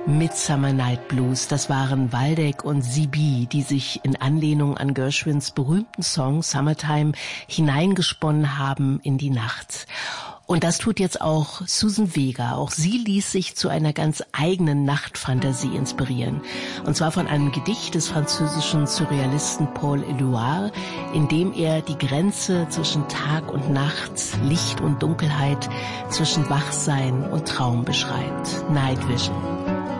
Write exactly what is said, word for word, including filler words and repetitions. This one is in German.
Midsummer Night Blues. Das waren Waldeck und Sibi, die sich in Anlehnung an Gershwins berühmten Song Summertime hineingesponnen haben in die Nacht. Und das tut jetzt auch Suzanne Vega. Auch sie ließ sich zu einer ganz eigenen Nachtfantasie inspirieren. Und zwar von einem Gedicht des französischen Surrealisten Paul Éluard, in dem er die Grenze zwischen Tag und Nacht, Licht und Dunkelheit, zwischen Wachsein und Traum beschreibt. Night Vision.